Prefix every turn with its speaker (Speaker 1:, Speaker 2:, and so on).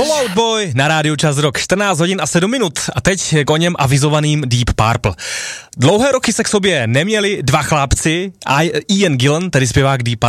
Speaker 1: Fall Out Boy na rádiu Čas Rock, 14 hodin a 7 minut a teď k o něm avizovaným Deep Purple. Dlouhé roky se k sobě neměli dva chlapci, Ian Gillan, tedy zpěvák Deep